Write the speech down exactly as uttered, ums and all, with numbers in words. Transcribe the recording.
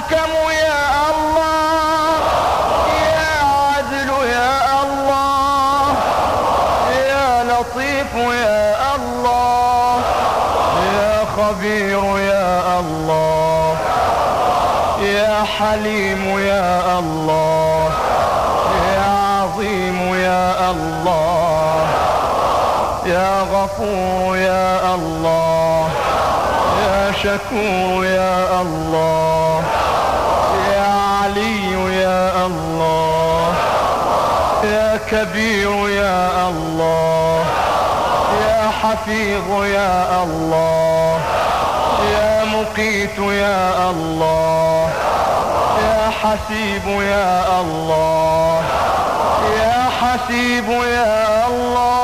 حكم يا الله، يا عدل يا الله، يا لطيف يا الله، يا خبير يا الله، يا حليم يا الله، يا عظيم يا الله، يا غفور يا الله، يا شكور يا الله، يا علي يا الله، يا كبير يا الله، يا حفيظ يا الله، يا مقيت يا الله، يا حسيب يا الله، يا حسيب يا الله،